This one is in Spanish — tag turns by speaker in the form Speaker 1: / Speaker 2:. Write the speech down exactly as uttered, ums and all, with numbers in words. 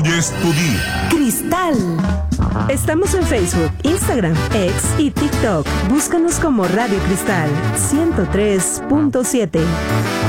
Speaker 1: Hoy es tu día.
Speaker 2: Cristal. Estamos en Facebook, Instagram, X y TikTok. Búscanos como Radio Cristal ciento tres punto siete.